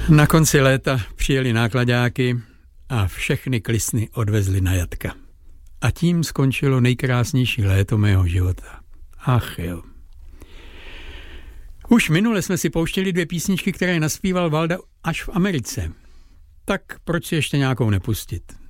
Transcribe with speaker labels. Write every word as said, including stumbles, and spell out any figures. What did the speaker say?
Speaker 1: Na konci léta přijeli nákladáky a všechny klisny odvezli na jatka. A tím skončilo nejkrásnější léto mého života. Ach jo. Už minule jsme si pouštěli dvě písničky, které naspíval Valda až v Americe. Tak proč si ještě nějakou nepustit?